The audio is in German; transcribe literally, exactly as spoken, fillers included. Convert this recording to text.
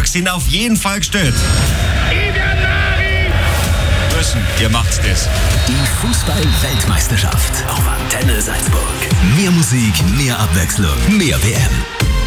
sind auf jeden Fall gestört. Burschen, ihr macht's das. Die Fußball-Weltmeisterschaft auf Antenne Salzburg. Mehr Musik, mehr Abwechslung, mehr W M.